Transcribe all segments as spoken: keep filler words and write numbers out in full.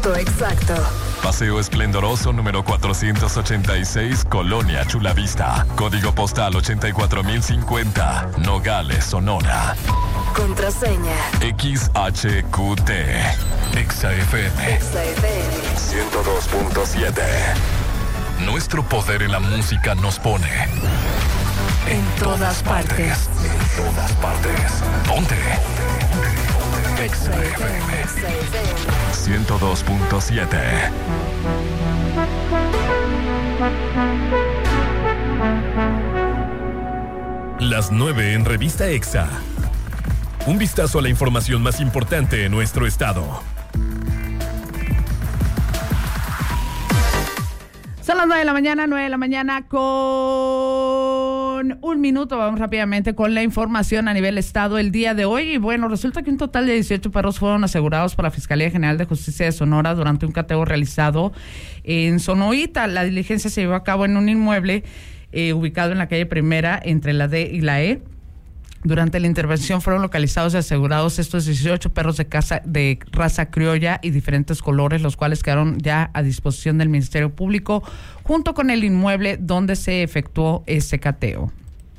Punto exacto. Paseo Esplendoroso número cuatrocientos ochenta y seis, Colonia Chulavista. Código postal ochenta y cuatro mil cincuenta, Nogales, Sonora. Contraseña X H Q T. Exa F M. Exa F M ciento dos punto siete. Nuestro poder en la música nos pone en todas partes. En todas partes. Ponte. Exa F M ciento dos punto siete. Las nueve en Revista Exa. Un vistazo a la información más importante en nuestro estado. Son las nueve de la mañana, nueve de la mañana con un minuto. Vamos rápidamente con la información a nivel estado el día de hoy. Y bueno, resulta que un total de dieciocho perros fueron asegurados por la Fiscalía General de Justicia de Sonora durante un cateo realizado en Sonoita. La diligencia se llevó a cabo en un inmueble eh, ubicado en la calle Primera entre la D y la E. Durante la intervención fueron localizados y asegurados estos dieciocho perros de caza de raza criolla y diferentes colores, los cuales quedaron ya a disposición del Ministerio Público junto con el inmueble donde se efectuó este cateo.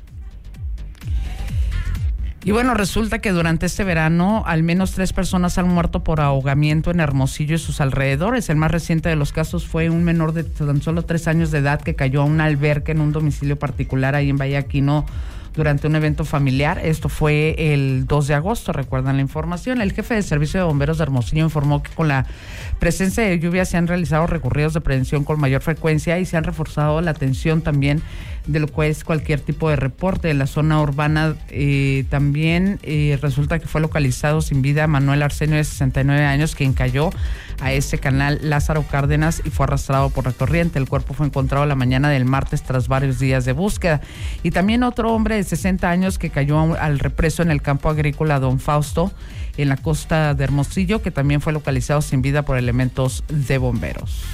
Y bueno, resulta que durante este verano al menos tres personas han muerto por ahogamiento en Hermosillo y sus alrededores. El más reciente de los casos fue un menor de tan solo tres años de edad que cayó a una alberca en un domicilio particular ahí en Valle Aquino durante un evento familiar. Esto fue el dos de agosto, recuerdan la información. El jefe de Servicio de Bomberos de Hermosillo informó que con la presencia de lluvia se han realizado recorridos de prevención con mayor frecuencia y se han reforzado la atención también de lo que es cualquier tipo de reporte. En la zona urbana eh, también eh, resulta que fue localizado sin vida Manuel Arsenio, de sesenta y nueve años, quien cayó a ese canal Lázaro Cárdenas y fue arrastrado por la corriente. El cuerpo fue encontrado la mañana del martes tras varios días de búsqueda. Y también otro hombre de sesenta años que cayó al represo en el campo agrícola Don Fausto, en la costa de Hermosillo, que también fue localizado sin vida por elementos de bomberos.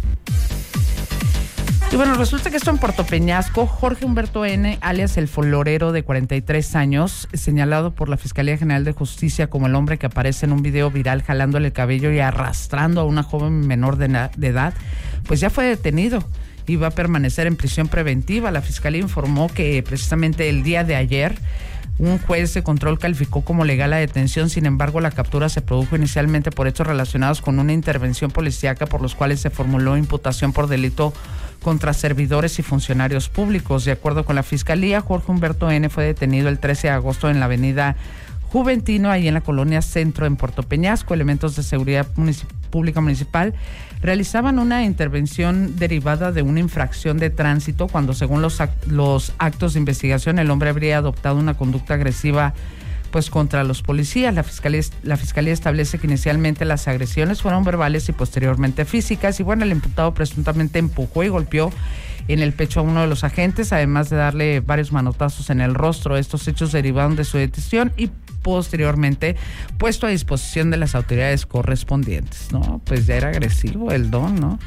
Y bueno, resulta que esto en Puerto Peñasco, Jorge Humberto N., alias el Florero, de cuarenta y tres años, señalado por la Fiscalía General de Justicia como el hombre que aparece en un video viral jalándole el cabello y arrastrando a una joven menor de, na- de edad, pues ya fue detenido y va a permanecer en prisión preventiva. La Fiscalía informó que precisamente el día de ayer un juez de control calificó como legal la detención. Sin embargo, la captura se produjo inicialmente por hechos relacionados con una intervención policíaca por los cuales se formuló imputación por delito contra servidores y funcionarios públicos. De acuerdo con la Fiscalía, Jorge Humberto N. fue detenido el trece de agosto en la avenida Juventino, ahí en la colonia Centro, en Puerto Peñasco. Elementos de seguridad municip- pública municipal realizaban una intervención derivada de una infracción de tránsito cuando, según los, act- los actos de investigación, el hombre habría adoptado una conducta agresiva pues contra los policías. La fiscalía, la fiscalía establece que inicialmente las agresiones fueron verbales y posteriormente físicas. Y bueno, el imputado presuntamente empujó y golpeó en el pecho a uno de los agentes, además de darle varios manotazos en el rostro. Estos hechos derivaron de su detención y posteriormente puesto a disposición de las autoridades correspondientes, ¿no? Pues ya era agresivo el don, ¿no?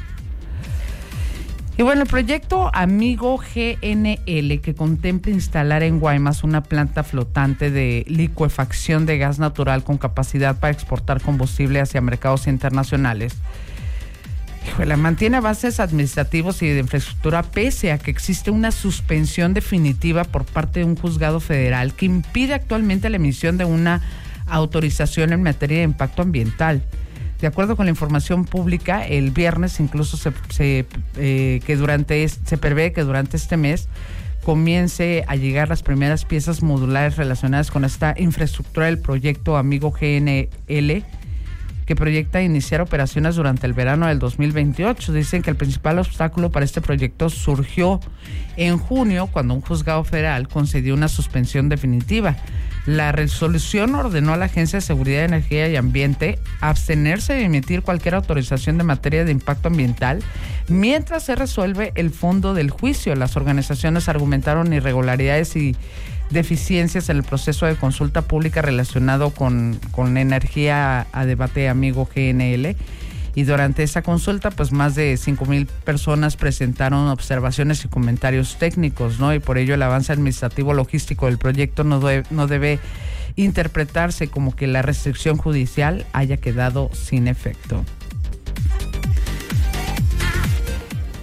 Y bueno, el proyecto Amigo G N L, que contempla instalar en Guaymas una planta flotante de licuefacción de gas natural con capacidad para exportar combustible hacia mercados internacionales, híjole, mantiene avances administrativos y de infraestructura pese a que existe una suspensión definitiva por parte de un juzgado federal que impide actualmente la emisión de una autorización en materia de impacto ambiental. De acuerdo con la información pública, el viernes incluso se, se, eh, que durante es, se prevé que durante este mes comience a llegar las primeras piezas modulares relacionadas con esta infraestructura del proyecto Amigo G N L, que proyecta iniciar operaciones durante el verano del dos mil veintiocho. Dicen que el principal obstáculo para este proyecto surgió en junio, cuando un juzgado federal concedió una suspensión definitiva. La resolución ordenó a la Agencia de Seguridad, Energía y Ambiente abstenerse de emitir cualquier autorización de materia de impacto ambiental mientras se resuelve el fondo del juicio. Las organizaciones argumentaron irregularidades y deficiencias en el proceso de consulta pública relacionado con, con energía a debate Amigo G N L. Y durante esa consulta, pues más de cinco mil personas presentaron observaciones y comentarios técnicos, ¿no? Y por ello el avance administrativo logístico del proyecto no debe, no debe interpretarse como que la restricción judicial haya quedado sin efecto.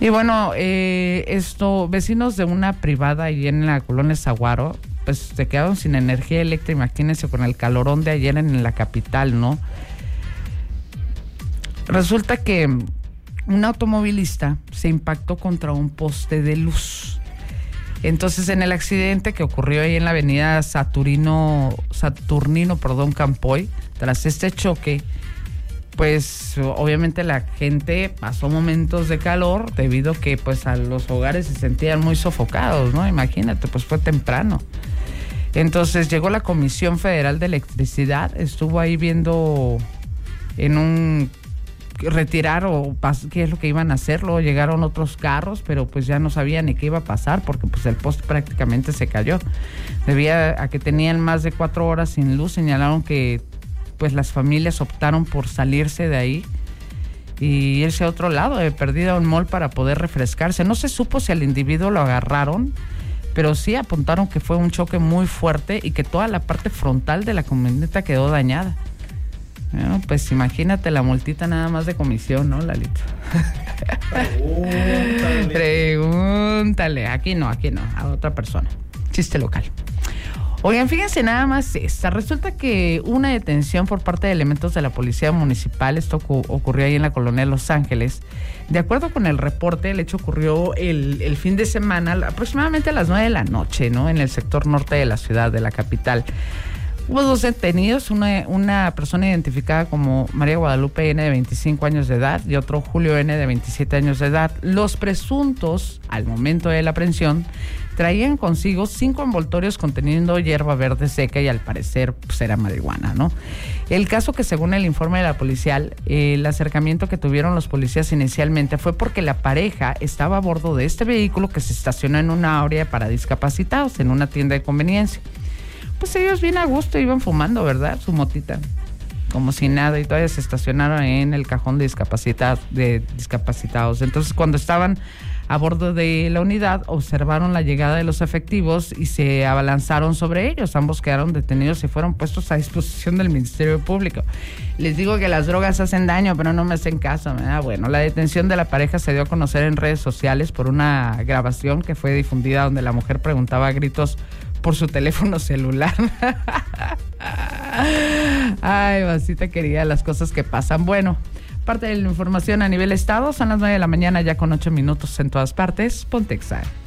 Y bueno, eh, esto, vecinos de una privada ahí en la colonia Zaguaro, pues se quedaron sin energía eléctrica, imagínense, con el calorón de ayer en la capital, ¿no? Resulta que un automovilista se impactó contra un poste de luz. Entonces, en el accidente que ocurrió ahí en la avenida Saturnino, Saturnino, perdón, Campoy, tras este choque, pues obviamente la gente pasó momentos de calor debido a que pues a los hogares se sentían muy sofocados, ¿no? Imagínate, pues fue temprano. Entonces llegó la Comisión Federal de Electricidad, estuvo ahí viendo en un retirar o qué es lo que iban a hacer. Luego llegaron otros carros, pero pues ya no sabían ni qué iba a pasar porque pues el poste prácticamente se cayó. Debía a que tenían más de cuatro horas sin luz. Señalaron que pues las familias optaron por salirse de ahí y irse a otro lado, de perdida a un mall para poder refrescarse. No se supo si al individuo lo agarraron, pero sí apuntaron que fue un choque muy fuerte y que toda la parte frontal de la camioneta quedó dañada. Bueno, pues imagínate la multita nada más de comisión, ¿no, Lalito? Pregúntale. Pregúntale. Aquí no, aquí no, a otra persona. Chiste local. Oigan, fíjense nada más esta. Resulta que una detención por parte de elementos de la policía municipal, esto ocu- ocurrió ahí en la colonia Los Ángeles. De acuerdo con el reporte, el hecho ocurrió el, el fin de semana, aproximadamente a las nueve de la noche, ¿no? En el sector norte de la ciudad, de la capital. Hubo dos detenidos, una, una persona identificada como María Guadalupe N, de veinticinco años de edad, y otro Julio N, de veintisiete años de edad. Los presuntos, al momento de la aprehensión, traían consigo cinco envoltorios conteniendo hierba verde seca y al parecer pues, era marihuana, ¿no? El caso que según el informe de la policía, eh, el acercamiento que tuvieron los policías inicialmente fue porque la pareja estaba a bordo de este vehículo que se estacionó en una área para discapacitados, en una tienda de conveniencia. Pues ellos bien a gusto iban fumando, ¿verdad? Su motita, como si nada, y todavía se estacionaron en el cajón de discapacitados, de discapacitados. Entonces, cuando estaban a bordo de la unidad, observaron la llegada de los efectivos y se abalanzaron sobre ellos. Ambos quedaron detenidos y fueron puestos a disposición del Ministerio Público. Les digo que las drogas hacen daño, pero no me hacen caso, ¿verdad? Bueno, la detención de la pareja se dio a conocer en redes sociales por una grabación que fue difundida donde la mujer preguntaba a gritos por su teléfono celular. Ay, masita querida, las cosas que pasan. Bueno, parte de la información a nivel estado, son las nueve de la mañana ya con ocho minutos en todas partes. Ponte Exa.